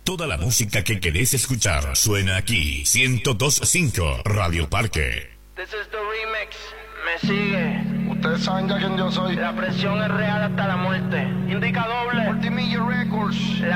Toda la música que querés escuchar suena aquí. 102.5 Radio Parque. This is the remix. Me sigue. Ustedes saben ya quién yo soy. La presión es real hasta la muerte. Indica doble. Multimillion Records.